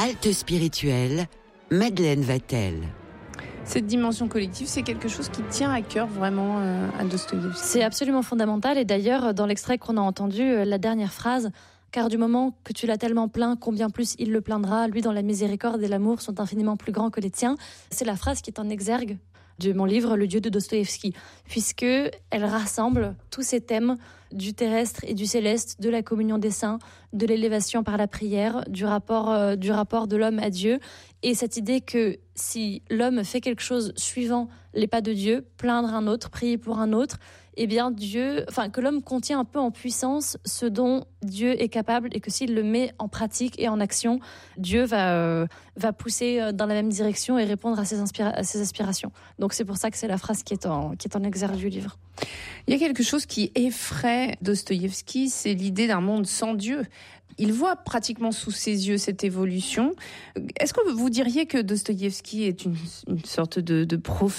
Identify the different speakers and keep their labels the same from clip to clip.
Speaker 1: Halte spirituelle, Madeleine Vatel.
Speaker 2: Cette dimension collective, c'est quelque chose qui tient à cœur vraiment à Dostoïevski.
Speaker 3: C'est absolument fondamental. Et d'ailleurs, dans l'extrait qu'on a entendu, la dernière phrase, « Car du moment que tu l'as tellement plaint, combien plus il le plaindra, lui dont la miséricorde et l'amour sont infiniment plus grands que les tiens », c'est la phrase qui est en exergue de mon livre « Le Dieu de Dostoïevski », puisque elle rassemble tous ces thèmes du terrestre et du céleste, de la communion des saints, de l'élévation par la prière, du rapport de l'homme à Dieu, et cette idée que si l'homme fait quelque chose suivant les pas de Dieu, plaindre un autre, prier pour un autre, eh bien que l'homme contient un peu en puissance ce dont Dieu est capable, et que s'il le met en pratique et en action, Dieu va pousser dans la même direction et répondre à ses aspirations. Donc c'est pour ça que c'est la phrase qui est en exergue du livre.
Speaker 2: Il y a quelque chose qui effraie Dostoïevski, c'est l'idée d'un monde sans Dieu. Il voit pratiquement sous ses yeux cette évolution. Est-ce que vous diriez que Dostoïevski est une sorte de prophète ?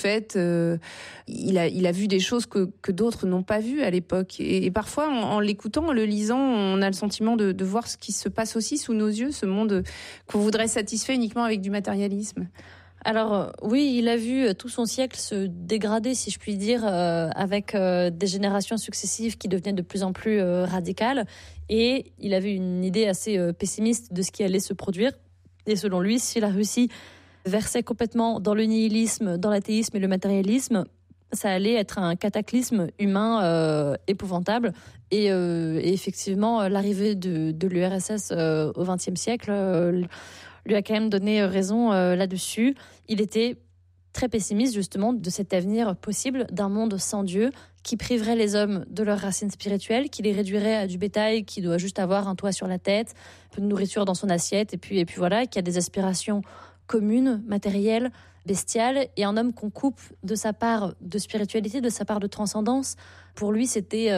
Speaker 2: Il a vu des choses que d'autres n'ont pas vues à l'époque. Et parfois, en l'écoutant, en le lisant, on a le sentiment de voir ce qui se passe aussi sous nos yeux, ce monde qu'on voudrait satisfaire uniquement avec du matérialisme.
Speaker 3: Alors oui, il a vu tout son siècle se dégrader, si je puis dire, avec des générations successives qui devenaient de plus en plus radicales. Et il avait une idée assez pessimiste de ce qui allait se produire. Et selon lui, si la Russie versait complètement dans le nihilisme, dans l'athéisme et le matérialisme, ça allait être un cataclysme humain épouvantable. Et effectivement, l'arrivée de l'URSS au XXe siècle lui a quand même donné raison là-dessus. Il était très pessimiste justement de cet avenir possible d'un monde sans Dieu qui priverait les hommes de leurs racines spirituelles, qui les réduirait à du bétail qui doit juste avoir un toit sur la tête, un peu de nourriture dans son assiette, et puis voilà, qui a des aspirations communes, matérielles, bestiales, et un homme qu'on coupe de sa part de spiritualité, de sa part de transcendance. Pour lui, c'était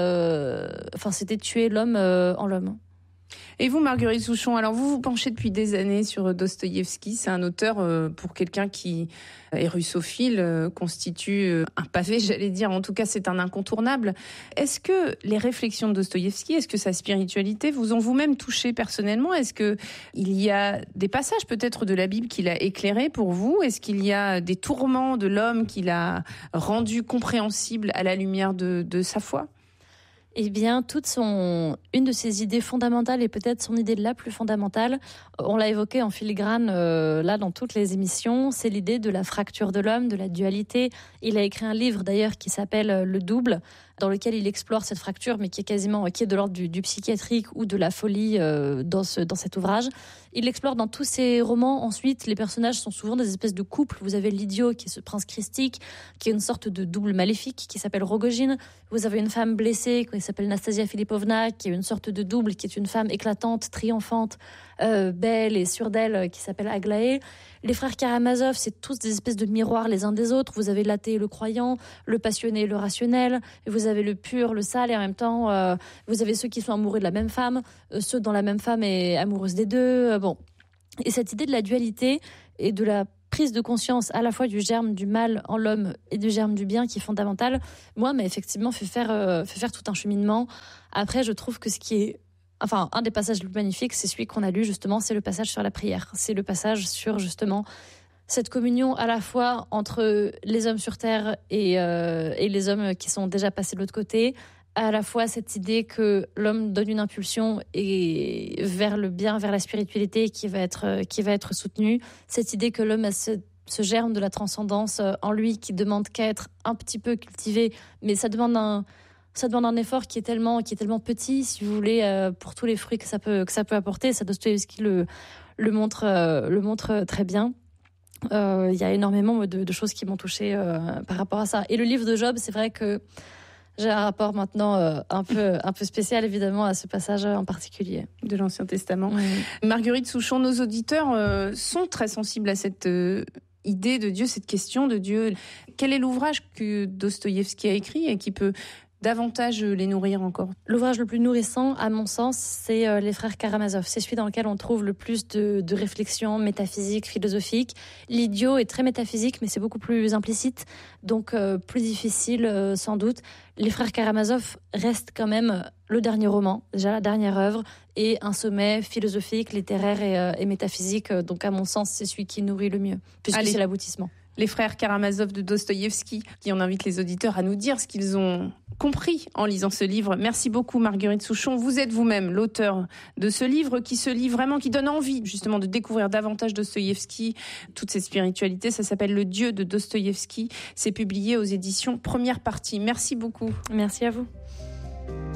Speaker 3: tuer l'homme en l'homme.
Speaker 2: Et vous, Marguerite Souchon, alors vous penchez depuis des années sur Dostoïevski. C'est un auteur, pour quelqu'un qui est russophile, constitue un pavé, j'allais dire. En tout cas, c'est un incontournable. Est-ce que les réflexions de Dostoïevski, est-ce que sa spiritualité vous ont vous-même touché personnellement ? Est-ce qu'il y a des passages peut-être de la Bible qu'il a éclairés pour vous ? Est-ce qu'il y a des tourments de l'homme qu'il a rendus compréhensibles à la lumière de sa foi ?
Speaker 3: Eh bien, une de ses idées fondamentales, et peut-être son idée la plus fondamentale, on l'a évoqué en filigrane là dans toutes les émissions, c'est l'idée de la fracture de l'homme, de la dualité. Il a écrit un livre d'ailleurs qui s'appelle Le Double, dans lequel il explore cette fracture, mais qui est de l'ordre du psychiatrique ou de la folie dans cet ouvrage. Il l'explore dans tous ses romans. Ensuite, les personnages sont souvent des espèces de couples. Vous avez l'idiot, qui est ce prince christique, qui est une sorte de double maléfique, qui s'appelle Rogojine. Vous avez une femme blessée, qui s'appelle Nastasia Filipovna, qui est une sorte de double, qui est une femme éclatante, triomphante, belle et sûre d'elle, qui s'appelle Aglaé. Les frères Karamazov, c'est tous des espèces de miroirs les uns des autres. Vous avez l'athée et le croyant, le passionné et le rationnel. Et vous avez le pur, le sale, et en même temps, vous avez ceux qui sont amoureux de la même femme, ceux dont la même femme est amoureuse des deux. Et cette idée de la dualité et de la prise de conscience à la fois du germe du mal en l'homme et du germe du bien qui est fondamental, moi, m'a effectivement fait faire tout un cheminement. Après, je trouve que un des passages les plus magnifiques, c'est celui qu'on a lu justement, c'est le passage sur la prière. C'est le passage sur justement cette communion à la fois entre les hommes sur terre et les hommes qui sont déjà passés de l'autre côté, à la fois cette idée que l'homme donne une impulsion et vers le bien, vers la spiritualité qui va être soutenue, cette idée que l'homme a ce germe de la transcendance en lui qui demande qu'à être un petit peu cultivé, mais ça demande un effort qui est tellement petit, si vous voulez, pour tous les fruits que ça peut apporter. Ça, Dostoïevski le montre très bien. Il y a énormément de choses qui m'ont touchée par rapport à ça. Et le livre de Job, c'est vrai que j'ai un rapport maintenant un peu spécial, évidemment, à ce passage en particulier.
Speaker 2: De l'Ancien Testament. Oui. Marguerite Souchon, nos auditeurs sont très sensibles à cette idée de Dieu, cette question de Dieu. Quel est l'ouvrage que Dostoïevski a écrit et qui peut davantage les nourrir encore?
Speaker 3: L'ouvrage le plus nourrissant, à mon sens, c'est Les Frères Karamazov. C'est celui dans lequel on trouve le plus de réflexions métaphysiques, philosophiques. L'idiot est très métaphysique, mais c'est beaucoup plus implicite, donc plus difficile sans doute. Les Frères Karamazov restent quand même le dernier roman, déjà la dernière œuvre, et un sommet philosophique, littéraire et métaphysique. Donc à mon sens, c'est celui qui nourrit le mieux, puisque c'est l'aboutissement.
Speaker 2: Les Frères Karamazov de Dostoïevski, qui on invite les auditeurs à nous dire ce qu'ils ont compris en lisant ce livre. Merci beaucoup Marguerite Souchon. Vous êtes vous-même l'auteur de ce livre qui se lit vraiment, qui donne envie justement de découvrir davantage Dostoïevski, toute cette spiritualité. Ça s'appelle Le Dieu de Dostoïevski. C'est publié aux éditions Première Partie. Merci beaucoup.
Speaker 3: Merci à vous.